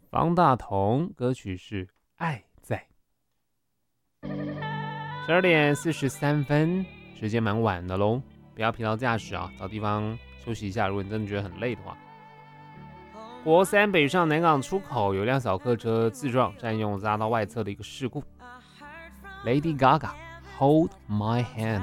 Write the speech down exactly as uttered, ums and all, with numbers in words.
方大同，歌曲是《爱在》。十二点四十三分，时间蛮晚的喽，不要疲劳驾驶啊，找地方休息一下。如果你真的觉得很累的话，国三北上南港出口有辆小客车自撞，占用匝道外侧的一个事故。Lady Gaga，Hold My Hand。